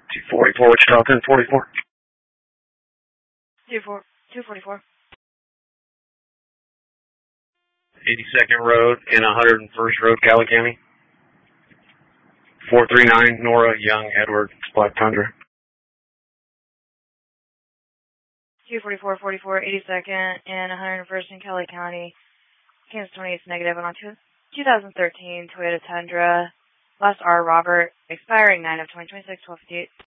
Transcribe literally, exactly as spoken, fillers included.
two forty-four, Wichita, ten forty-four. two forty-four. eighty-second Road and one hundred first Road, Cali County. four three nine, Nora Young Edward, Black Tundra. two forty-four forty-four, eighty-second and one hundred first in Cali County. Kansas twenty-eight negative on two thousand thirteen Toyota Tundra. Last R Robert, expiring nine of twenty twenty-six, twelve fifty-eight.